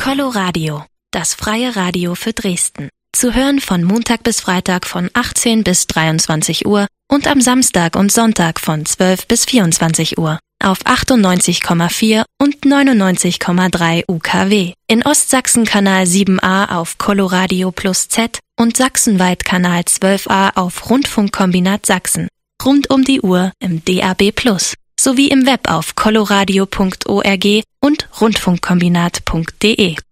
Coloradio, das freie Radio für Dresden. Zu hören von Montag bis Freitag von 18 bis 23 Uhr und am Samstag und Sonntag von 12 bis 24 Uhr auf 98,4 und 99,3 UKW. In Ostsachsen Kanal 7a auf Coloradio Plus Z und sachsenweit Kanal 12a auf Rundfunkkombinat Sachsen. Rund um die Uhr im DAB Plus sowie im Web auf coloradio.org und rundfunkkombinat.de.